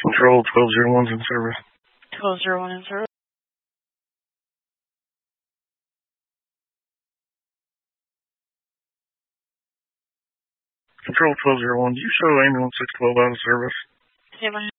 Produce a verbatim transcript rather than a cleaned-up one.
Control twelve zero one's in service. twelve zero one in service. Control twelve zero one, do you show ambulance six twelve out of service? Stand by.